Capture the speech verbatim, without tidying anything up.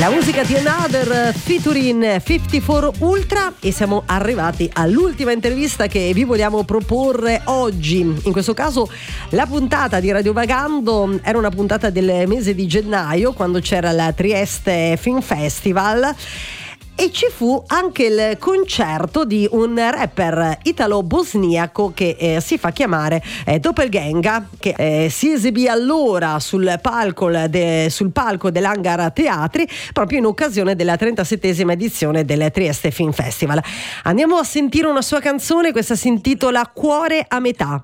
La musica di Another featuring cinquantaquattro Ultra, e siamo arrivati all'ultima intervista che vi vogliamo proporre oggi. In questo caso la puntata di Radio Vagando era una puntata del mese di gennaio, quando c'era la Trieste Film Festival, e ci fu anche il concerto di un rapper italo-bosniaco che eh, si fa chiamare eh, Doppelgänger, che eh, si esibì allora sul palco, de, sul palco dell'Hangar Teatri, proprio in occasione della trentasettesima edizione del Trieste Film Festival. Andiamo a sentire una sua canzone, questa si intitola Cuore a metà.